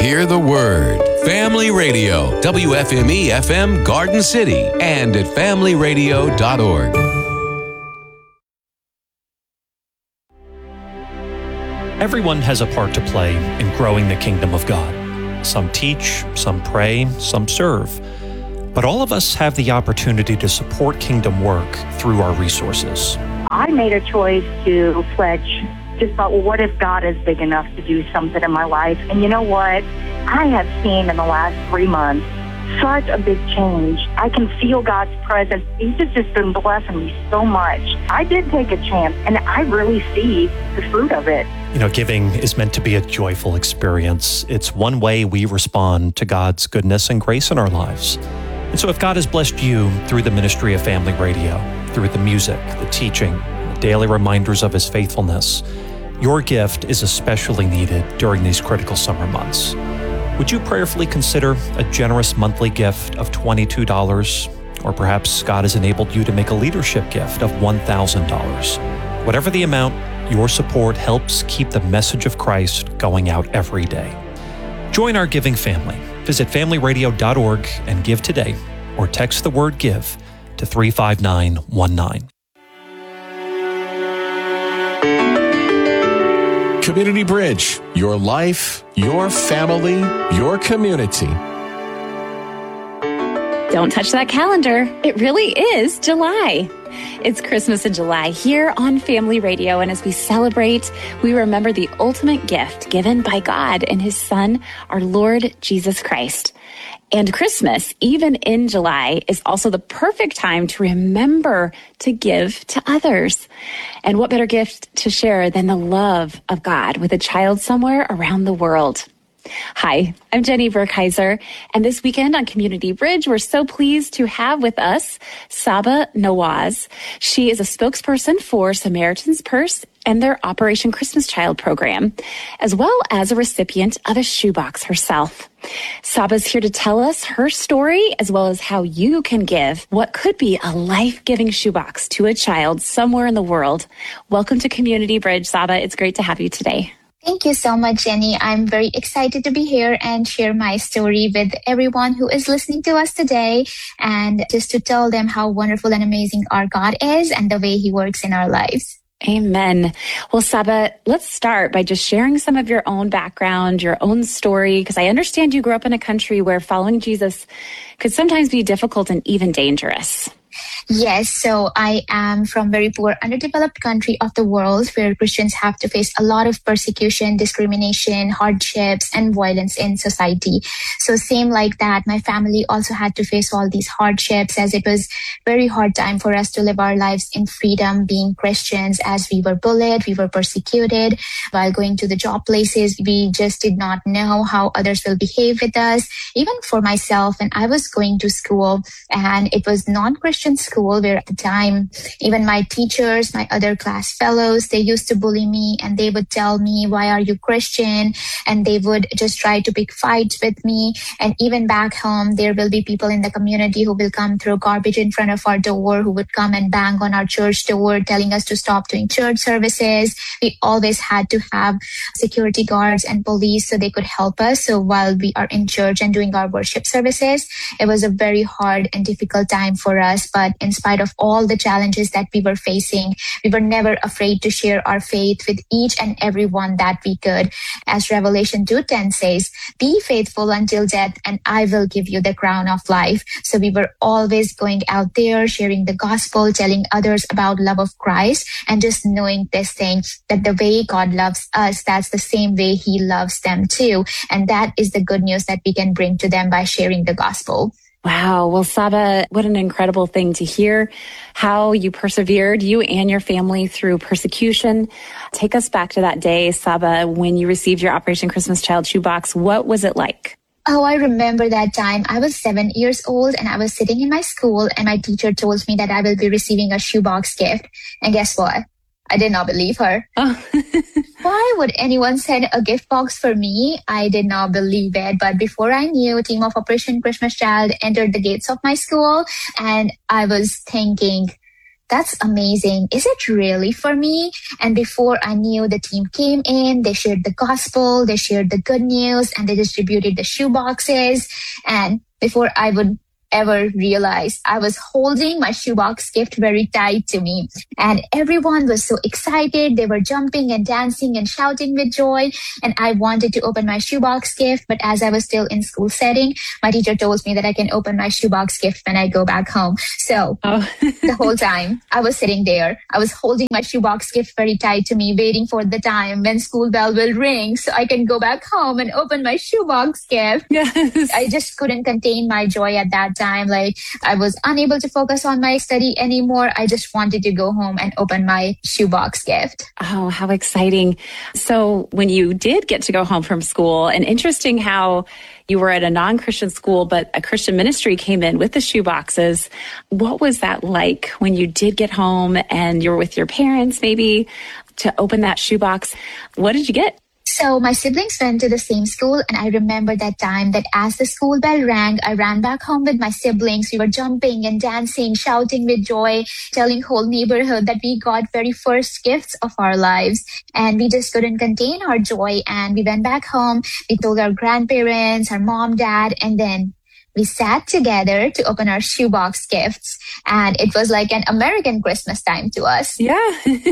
hear the word. Family Radio, WFME-FM Garden City, and at familyradio.org. Everyone has a part to play in growing the kingdom of God. Some teach, some pray, some serve. But all of us have the opportunity to support kingdom work through our resources. I made a choice to pledge. Just thought, well, what if God is big enough to do something in my life? And you know what? I have seen in the last 3 months such a big change. I can feel God's presence. He's just been blessing me so much. I did take a chance, and I really see the fruit of it. You know, giving is meant to be a joyful experience. It's one way we respond to God's goodness and grace in our lives. And so if God has blessed you through the ministry of Family Radio, through the music, the teaching, the daily reminders of His faithfulness, your gift is especially needed during these critical summer months. Would you prayerfully consider a generous monthly gift of $22? Or perhaps God has enabled you to make a leadership gift of $1,000. Whatever the amount, your support helps keep the message of Christ going out every day. Join our giving family. Visit familyradio.org and give today, or text the word GIVE to 35919. Community Bridge, your life, your family, your community. Don't touch that calendar. It really is July. It's Christmas in July here on Family Radio, and as we celebrate, we remember the ultimate gift given by God and His Son, our Lord Jesus Christ. And Christmas, even in July, is also the perfect time to remember to give to others. And what better gift to share than the love of God with a child somewhere around the world? Hi, I'm Jenny Burkheiser, and this weekend on Community Bridge, we're so pleased to have with us Saba Nawaz. She is a spokesperson for Samaritan's Purse and their Operation Christmas Child program, as well as a recipient of a shoebox herself. Saba's here to tell us her story, as well as how you can give what could be a life-giving shoebox to a child somewhere in the world. Welcome to Community Bridge, Saba. It's great to have you today. Thank you so much, Jenny. I'm very excited to be here and share my story with everyone who is listening to us today, and just to tell them how wonderful and amazing our God is and the way He works in our lives. Amen. Well, Saba, let's start by just sharing some of your own background, your own story, because I understand you grew up in a country where following Jesus could sometimes be difficult and even dangerous. Yes, so I am from very poor, underdeveloped country of the world where Christians have to face a lot of persecution, discrimination, hardships, and violence in society. So same like that, my family also had to face all these hardships, as it was very hard time for us to live our lives in freedom being Christians, as we were bullied, we were persecuted. While going to the job places, we just did not know how others will behave with us. Even for myself, when I was going to school, and it was non-Christian school, where at the time, even my teachers, my other class fellows, they used to bully me, and they would tell me, why are you Christian? And they would just try to pick fights with me. And even back home, there will be people in the community who will come throw garbage in front of our door, who would come and bang on our church door, telling us to stop doing church services. We always had to have security guards and police so they could help us. So while we are in church and doing our worship services, it was a very hard and difficult time for us. But in spite of all the challenges that we were facing, we were never afraid to share our faith with each and every one that we could. As Revelation 2:10 says, be faithful until death, and I will give you the crown of life. So we were always going out there, sharing the gospel, telling others about love of Christ, and just knowing this thing, that the way God loves us, that's the same way He loves them too. And that is the good news that we can bring to them by sharing the gospel. Wow. Well, Saba, what an incredible thing to hear how you persevered, you and your family, through persecution. Take us back to that day, Saba, when you received your Operation Christmas Child shoebox. What was it like? Oh, I remember that time. I was 7 years old, and I was sitting in my school, and my teacher told me that I will be receiving a shoebox gift. And guess what? I did not believe her. Oh. Why would anyone send a gift box for me? I did not believe it. But before I knew, a team of Operation Christmas Child entered the gates of my school, and I was thinking, that's amazing. Is it really for me? And before I knew, the team came in, they shared the gospel, they shared the good news, and they distributed the shoe boxes. And before I would ever realize, I was holding my shoebox gift very tight to me. And everyone was so excited. They were jumping and dancing and shouting with joy. And I wanted to open my shoebox gift. But as I was still in school setting, my teacher told me that I can open my shoebox gift when I go back home. So the whole time I was sitting there, I was holding my shoebox gift very tight to me, waiting for the time when school bell will ring so I can go back home and open my shoebox gift. Yes. I just couldn't contain my joy at that time. Like, I was unable to focus on my study anymore. I just wanted to go home and open my shoebox gift. Oh, how exciting. So when you did get to go home from school, and interesting how you were at a non-Christian school, but a Christian ministry came in with the shoe boxes. What was that like when you did get home and you were with your parents maybe to open that shoebox? What did you get? So my siblings went to the same school, and I remember that time that as the school bell rang, I ran back home with my siblings. We were jumping and dancing, shouting with joy, telling whole neighborhood that we got very first gifts of our lives. And we just couldn't contain our joy. And we went back home. We told our grandparents, our mom, dad, and then we sat together to open our shoebox gifts. And it was like an American Christmas time to us. Yeah.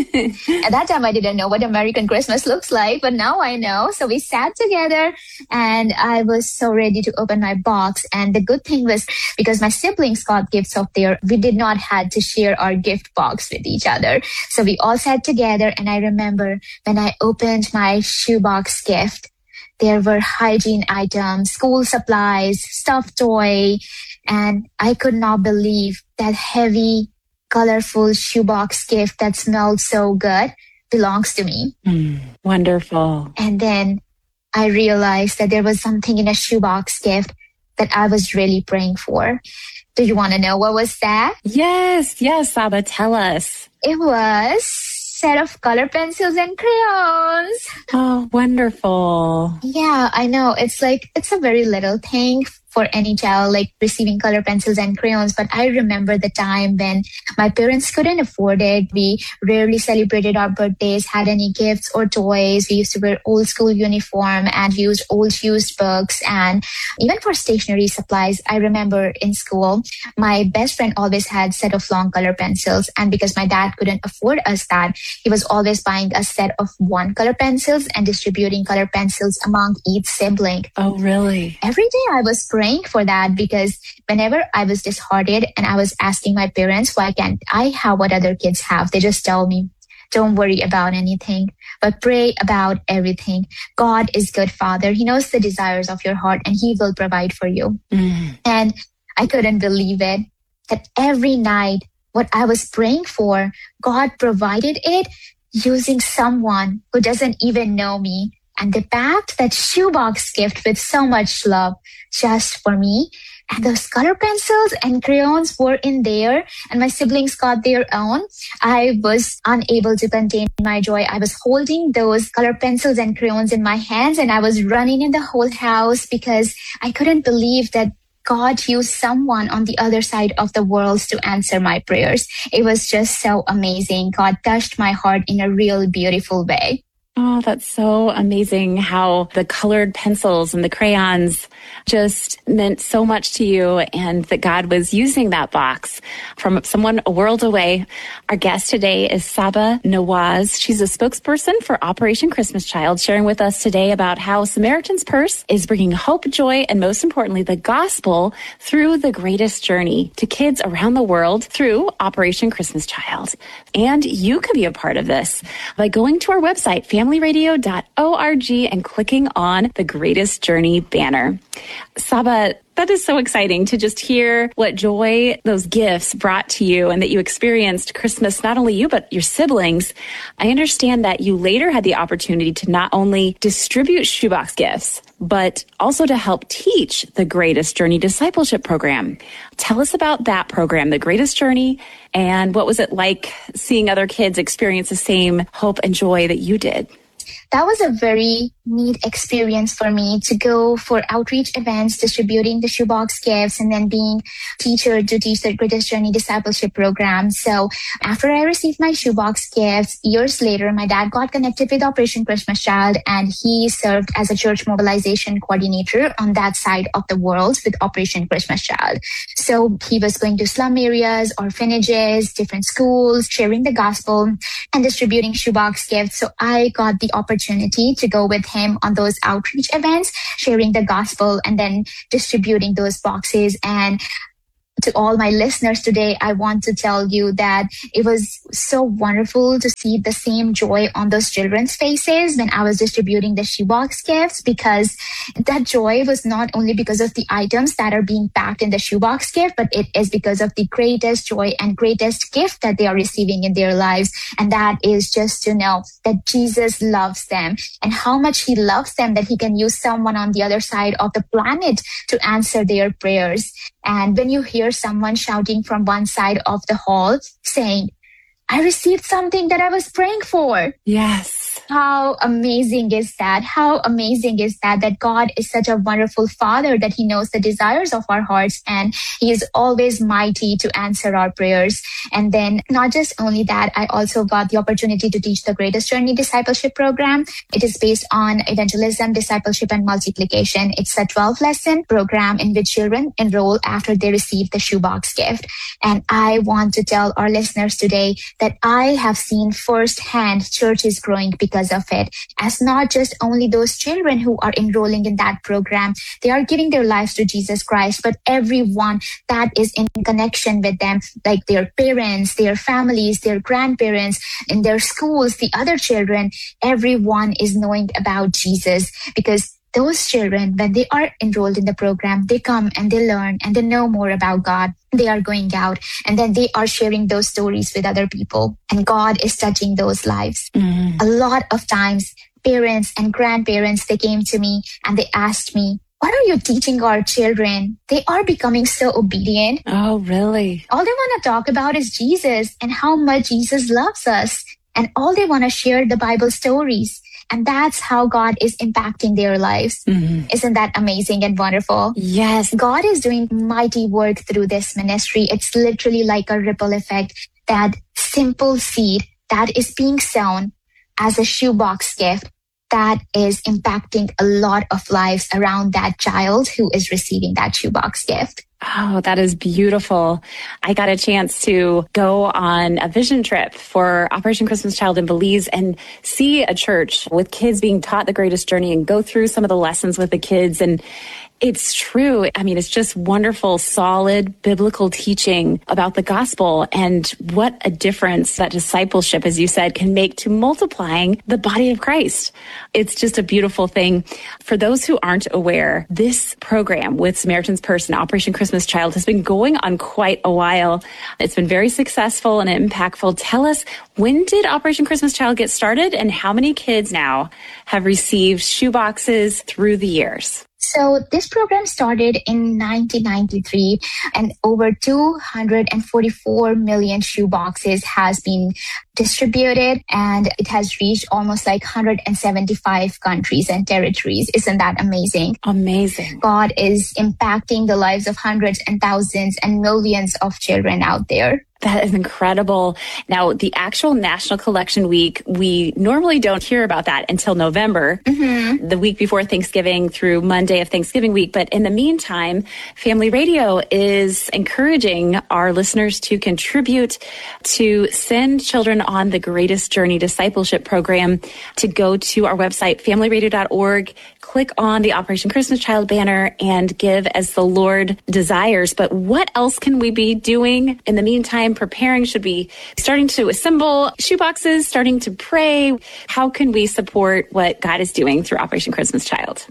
At that time, I didn't know what American Christmas looks like, but now I know. So we sat together and I was so ready to open my box. And the good thing was, because my siblings got gifts of their, we did not have to share our gift box with each other. So we all sat together. And I remember when I opened my shoebox gift, there were hygiene items, school supplies, stuffed toy, and I could not believe that heavy, colorful shoebox gift that smelled so good belongs to me. Wonderful. And then I realized that there was something in a shoebox gift that I was really praying for. Do you want to know what was that? Yes, Saba, tell us. It was set of color pencils and crayons. Oh, wonderful. Yeah, I know. It's a very little thing for any child, like receiving color pencils and crayons. But I remember the time when my parents couldn't afford it. We rarely celebrated our birthdays, had any gifts or toys. We used to wear old school uniform and used old used books. And even for stationery supplies, I remember in school, my best friend always had a set of long color pencils. And because my dad couldn't afford us that, he was always buying a set of one color pencils and distributing color pencils among each sibling. Oh, really? Every day I was praying for that, because whenever I was disheartened and I was asking my parents, why can't I have what other kids have? They just tell me, don't worry about anything, but pray about everything. God is good, Father. He knows the desires of your heart and He will provide for you. And I couldn't believe it, that every night what I was praying for, God provided it using someone who doesn't even know me. And they packed that shoebox gift with so much love just for me. And those color pencils and crayons were in there, and my siblings got their own. I was unable to contain my joy. I was holding those color pencils and crayons in my hands, and I was running in the whole house because I couldn't believe that God used someone on the other side of the world to answer my prayers. It was just so amazing. God touched my heart in a real beautiful way. Oh, that's so amazing how the colored pencils and the crayons just meant so much to you, and that God was using that box from someone a world away. Our guest today is Saba Nawaz. She's a spokesperson for Operation Christmas Child, sharing with us today about how Samaritan's Purse is bringing hope, joy, and most importantly, the gospel through the greatest journey to kids around the world through Operation Christmas Child. And you can be a part of this by going to our website, familyradio.org, and clicking on the Greatest Journey banner. Saba, that is so exciting to just hear what joy those gifts brought to you, and that you experienced Christmas, not only you, but your siblings. I understand that you later had the opportunity to not only distribute shoebox gifts, but also to help teach the Greatest Journey discipleship program. Tell us about that program, the Greatest Journey, and what was it like seeing other kids experience the same hope and joy that you did? that was a very neat experience for me to go for outreach events, distributing the shoebox gifts, and then being teacher to teach the Greatest Journey Discipleship Program. So after I received my shoebox gifts, years later, my dad got connected with Operation Christmas Child, and he served as a church mobilization coordinator on that side of the world with Operation Christmas Child. So he was going to slum areas, orphanages, different schools, sharing the gospel and distributing shoebox gifts. So I got the opportunity to go with him on those outreach events, sharing the gospel and then distributing those boxes. And to all my listeners today, I want to tell you that it was so wonderful to see the same joy on those children's faces when I was distributing the shoebox gifts, because that joy was not only because of the items that are being packed in the shoebox gift, but it is because of the greatest joy and greatest gift that they are receiving in their lives. And that is just to know that Jesus loves them and how much he loves them, that he can use someone on the other side of the planet to answer their prayers. And when you hear someone shouting from one side of the hall saying, I received something that I was praying for. Yes. How amazing is that? How amazing is that God is such a wonderful Father, that he knows the desires of our hearts and he is always mighty to answer our prayers. And then not just only that, I also got the opportunity to teach the Greatest Journey Discipleship Program. It is based on evangelism, discipleship, and multiplication. It's a 12-lesson program in which children enroll after they receive the shoebox gift. And I want to tell our listeners today that I have seen firsthand churches growing because of it, as not just only those children who are enrolling in that program, they are giving their lives to Jesus Christ, but everyone that is in connection with them, like their parents, their families, their grandparents, in their schools, the other children, everyone is knowing about Jesus, because those children, when they are enrolled in the program, they come and they learn and they know more about God. They are going out and then they are sharing those stories with other people, and God is touching those lives. A lot of times, parents and grandparents, they came to me and they asked me, what are you teaching our children? They are becoming so obedient. Oh, really? All they want to talk about is Jesus and how much Jesus loves us. And all they want to share the Bible stories. And that's how God is impacting their lives. Isn't that amazing and wonderful? Yes. God is doing mighty work through this ministry. It's literally like a ripple effect, that simple seed that is being sown as a shoebox gift that is impacting a lot of lives around that child who is receiving that shoebox gift. Oh, that is beautiful. I got a chance to go on a vision trip for Operation Christmas Child in Belize and see a church with kids being taught the Greatest Journey and go through some of the lessons with the kids. And it's true. I mean, it's just wonderful, solid biblical teaching about the gospel and what a difference that discipleship, as you said, can make to multiplying the body of Christ. It's just a beautiful thing. For those who aren't aware, this program with Samaritan's Purse and Operation Christmas Child has been going on quite a while. It's been very successful and impactful. Tell us, when did Operation Christmas Child get started and how many kids now have received shoeboxes through the years? So this program started in 1993, and over 244 million shoeboxes has been distributed, and it has reached almost like 175 countries and territories. Isn't that amazing? Amazing. God is impacting the lives of hundreds and thousands and millions of children out there. That is incredible. Now, the actual National Collection Week, we normally don't hear about that until November, the week before Thanksgiving through Monday of Thanksgiving week. But in the meantime, Family Radio is encouraging our listeners to contribute to send children on the Greatest Journey Discipleship Program, to go to our website, familyradio.org, click on the Operation Christmas Child banner and give as the Lord desires. But what else can we be doing in the meantime? Preparing? Should be starting to assemble shoeboxes, starting to pray? How can we support what God is doing through Operation Christmas Child?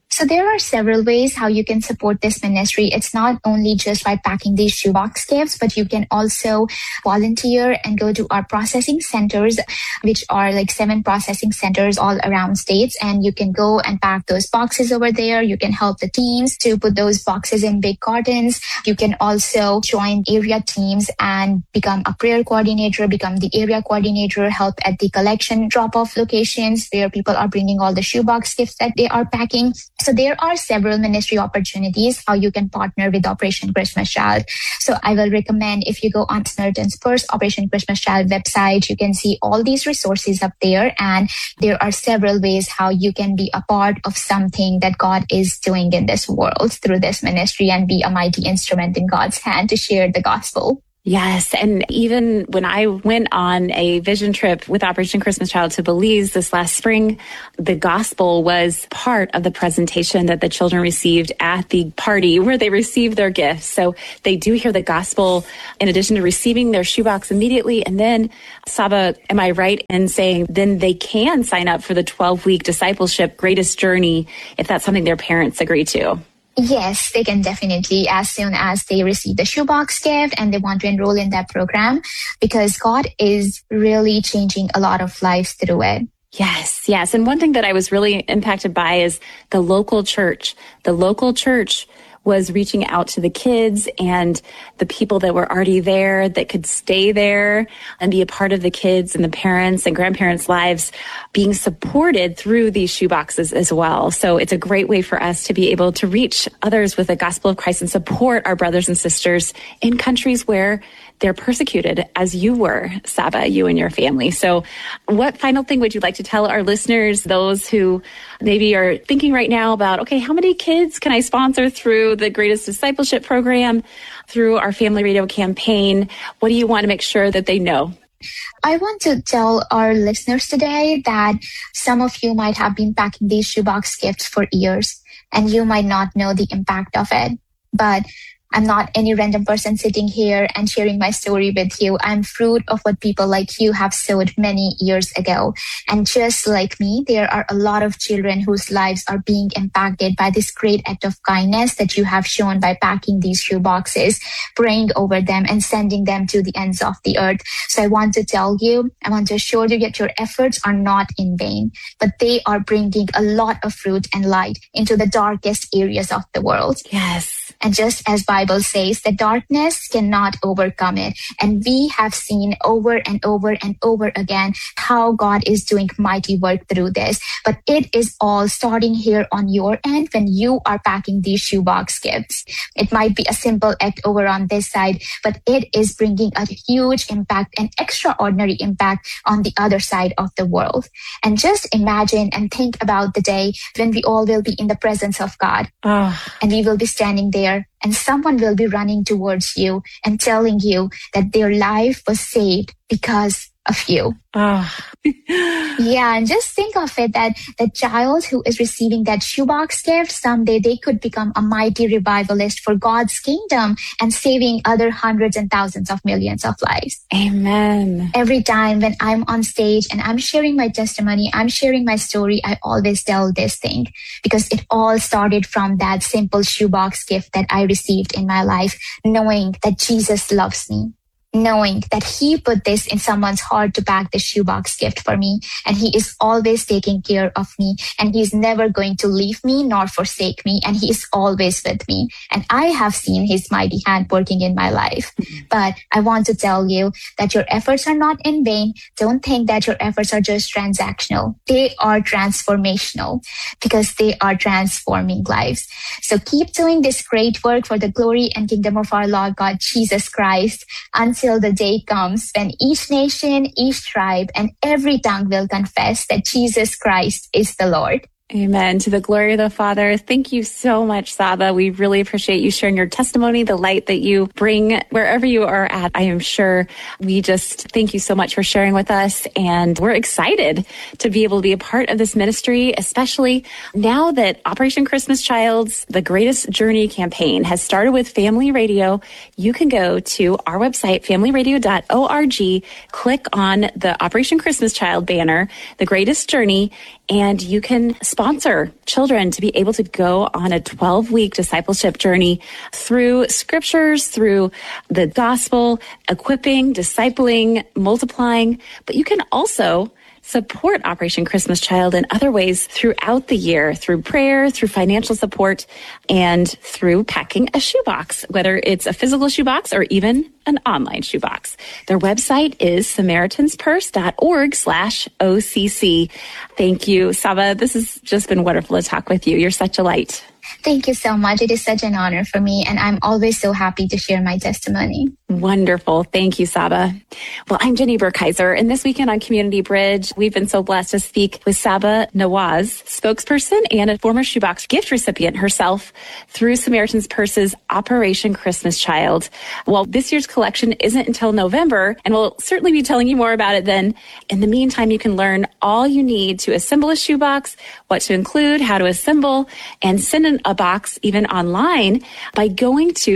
So there are several ways how you can support this ministry. It's not only just by packing these shoebox gifts, but you can also volunteer and go to our processing centers, which are like 7 processing centers all around states. And you can go and pack those boxes over there. You can help the teams to put those boxes in big cartons. You can also join area teams and become a prayer coordinator, become the area coordinator, help at the collection drop-off locations where people are bringing all the shoebox gifts that they are packing. So there are several ministry opportunities how you can partner with Operation Christmas Child. So I will recommend if you go on Samaritan's Purse Operation Christmas Child website, you can see all these resources up there. And there are several ways how you can be a part of something that God is doing in this world through this ministry and be a mighty instrument in God's hand to share the gospel. Yes. And even when I went on a vision trip with Operation Christmas Child to Belize this last spring, the gospel was part of the presentation that the children received at the party where they received their gifts. So they do hear the gospel in addition to receiving their shoebox immediately. And then, Saba, am I right in saying then they can sign up for the 12-week discipleship Greatest Journey if that's something their parents agree to? Yes, they can definitely, as soon as they receive the shoebox gift and they want to enroll in that program, because God is really changing a lot of lives through it. Yes, yes. And one thing that I was really impacted by is the local church. The local church was reaching out to the kids and the people that were already there that could stay there and be a part of the kids and the parents and grandparents' lives being supported through these shoeboxes as well. So it's a great way for us to be able to reach others with the gospel of Christ and support our brothers and sisters in countries where they're persecuted, as you were, Saba, you and your family. So what final thing would you like to tell our listeners, those who maybe are thinking right now about, okay, how many kids can I sponsor through the Greatest Discipleship Program, through our Family Radio campaign? What do you want to make sure that they know? I want to tell our listeners today that some of you might have been packing these shoebox gifts for years, and you might not know the impact of it. But I'm not any random person sitting here and sharing my story with you. I'm fruit of what people like you have sowed many years ago. And just like me, there are a lot of children whose lives are being impacted by this great act of kindness that you have shown by packing these shoe boxes, praying over them and sending them to the ends of the earth. So I want to tell you, I want to assure you that your efforts are not in vain, but they are bringing a lot of fruit and light into the darkest areas of the world. Yes. And just as Bible says, the darkness cannot overcome it. And we have seen over and over and over again how God is doing mighty work through this. But it is all starting here on your end when you are packing these shoebox gifts. It might be a simple act over on this side, but it is bringing a huge impact, an extraordinary impact on the other side of the world. And just imagine and think about the day when we all will be in the presence of God. And we will be standing there. And someone will be running towards you and telling you that their life was saved because of you. Yeah, and just think of it that the child who is receiving that shoebox gift, someday they could become a mighty revivalist for God's kingdom and saving other hundreds and thousands of millions of lives. Amen. Every time when I'm on stage and I'm sharing my testimony, I'm sharing my story, I always tell this thing because it all started from that simple shoebox gift that I received in my life, knowing that Jesus loves me. Knowing that he put this in someone's heart to pack the shoebox gift for me. And he is always taking care of me. And he's never going to leave me nor forsake me. And he is always with me. And I have seen his mighty hand working in my life. But I want to tell you that your efforts are not in vain. Don't think that your efforts are just transactional. They are transformational because they are transforming lives. So keep doing this great work for the glory and kingdom of our Lord God, Jesus Christ, until the day comes when each nation, each tribe, and every tongue will confess that Jesus Christ is the Lord. Amen. To the glory of the Father. Thank you so much, Saba. We really appreciate you sharing your testimony, the light that you bring wherever you are at. I am sure we just thank you so much for sharing with us. And we're excited to be able to be a part of this ministry, especially now that Operation Christmas Child's The Greatest Journey campaign has started with Family Radio. You can go to our website, familyradio.org, click on the Operation Christmas Child banner, The Greatest Journey, and you can sponsor children to be able to go on a 12-week discipleship journey through scriptures, through the gospel, equipping, discipling, multiplying. But you can also support Operation Christmas Child in other ways throughout the year, through prayer, through financial support, and through packing a shoebox, whether it's a physical shoebox or even an online shoebox. Their website is SamaritansPurse.org/OCC. Thank you, Saba. This has just been wonderful to talk with you. You're such a light. Thank you so much. It is such an honor for me, and I'm always so happy to share my testimony. Wonderful. Thank you, Saba. Well, I'm Jenny Burkheiser, and this weekend on Community Bridge, we've been so blessed to speak with Saba Nawaz, spokesperson and a former shoebox gift recipient herself through Samaritan's Purse's Operation Christmas Child. Well, this year's collection isn't until November, and we'll certainly be telling you more about it then. In the meantime, you can learn all you need to assemble a shoebox, what to include, how to assemble, and send in a box even online by going to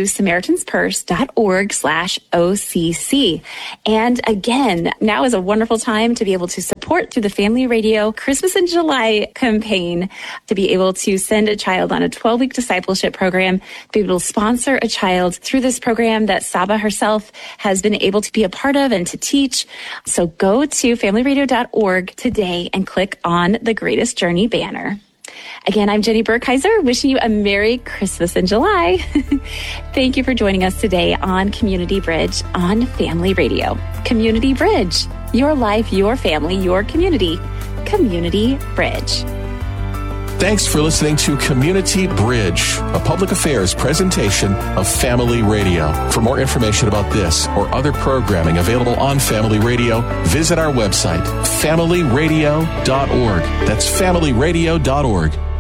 SamaritansPurse.org/OCC. And again, now is a wonderful time to be able to support through the Family Radio Christmas in July campaign, to be able to send a child on a 12-week discipleship program, to be able to sponsor a child through this program that Saba herself has been able to be a part of and to teach. So go to familyradio.org today and click on the Greatest Journey banner. Again, I'm Jenny Burkheiser, wishing you a Merry Christmas in July. Thank you for joining us today on Community Bridge on Family Radio. Community Bridge, your life, your family, your community. Community Bridge. Thanks for listening to Community Bridge, a public affairs presentation of Family Radio. For more information about this or other programming available on Family Radio, visit our website, familyradio.org. That's familyradio.org.